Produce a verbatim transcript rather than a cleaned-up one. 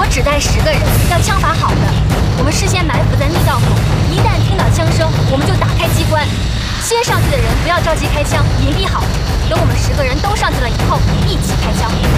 我只带十个人，要枪法好的。我们事先埋伏在密道口，一旦听到枪声，我们就打开机关。先上去的人不要着急开枪，隐蔽好。等我们十个人都上去了以后，一起开枪。